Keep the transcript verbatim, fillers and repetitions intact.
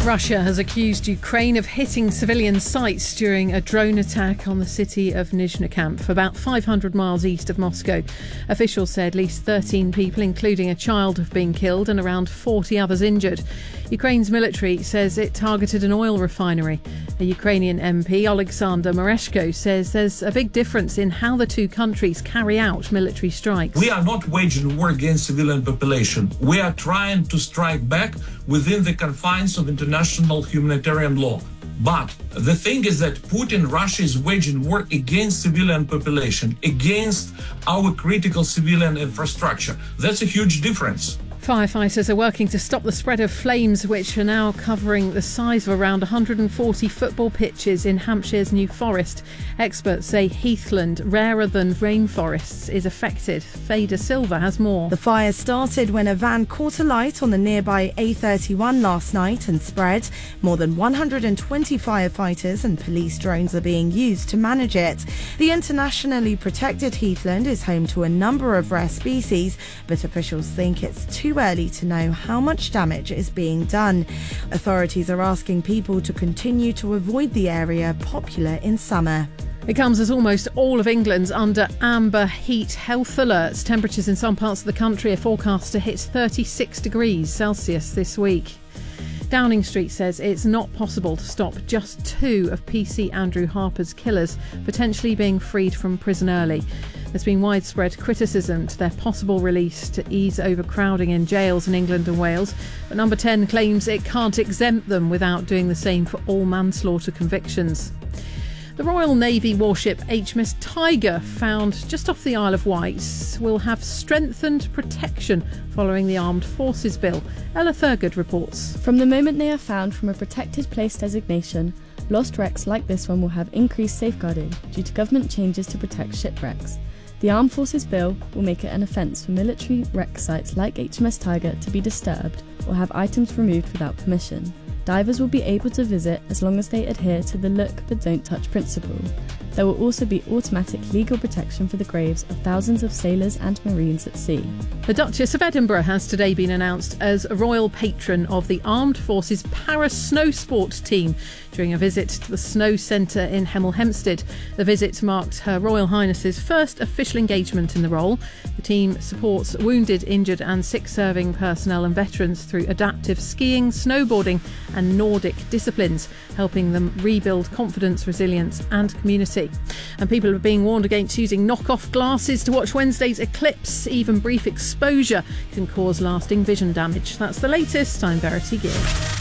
Russia has accused Ukraine of hitting civilian sites during a drone attack on the city of Nizhny, about five hundred miles east of Moscow. Officials say at least thirteen people, including a child, have been killed and around forty others injured. Ukraine's military says it targeted an oil refinery. A Ukrainian M P, Alexander Mereshko, says there's a big difference in how the two countries carry out military strikes. We are not waging war against civilian population. We are trying to strike back within the confines of international humanitarian law. But the thing is that Putin, Russia is waging war against civilian population, against our critical civilian infrastructure. That's a huge difference. Firefighters are working to stop the spread of flames, which are now covering the size of around one hundred forty football pitches in Hampshire's New Forest. Experts say heathland, rarer than rainforests, is affected. Faye De Silva has more. The fire started when a van caught alight on the nearby A thirty-one last night and spread. More than one hundred twenty firefighters and police drones are being used to manage it. The internationally protected heathland is home to a number of rare species, but officials think it's too early to know how much damage is being done. Authorities are asking people to continue to avoid the area popular in summer. It comes as almost all of England's under amber heat health alerts. Temperatures in some parts of the country are forecast to hit thirty-six degrees Celsius this week. Downing Street says it's not possible to stop just two of P C Andrew Harper's killers potentially being freed from prison early. There's been widespread criticism to their possible release to ease overcrowding in jails in England and Wales, but Number ten claims it can't exempt them without doing the same for all manslaughter convictions. The Royal Navy warship H M S Tiger, found just off the Isle of Wight, will have strengthened protection following the Armed Forces Bill. Ella Thurgood reports. From the moment they are found from a protected place designation, lost wrecks like this one will have increased safeguarding due to government changes to protect shipwrecks. The Armed Forces Bill will make it an offence for military wreck sites like H M S Tiger to be disturbed or have items removed without permission. Divers will be able to visit as long as they adhere to the look but don't touch principle. There will also be automatic legal protection for the graves of thousands of sailors and marines at sea. The Duchess of Edinburgh has today been announced as a royal patron of the Armed Forces Para Snow Sport team during a visit to the Snow Centre in Hemel Hempstead. The visit marked Her Royal Highness's first official engagement in the role. The team supports wounded, injured and sick-serving personnel and veterans through adaptive skiing, snowboarding and Nordic disciplines, helping them rebuild confidence, resilience and community. And people are being warned against using knock-off glasses to watch Wednesday's eclipse. Even brief exposure can cause lasting vision damage. That's the latest. I'm Verity Gill.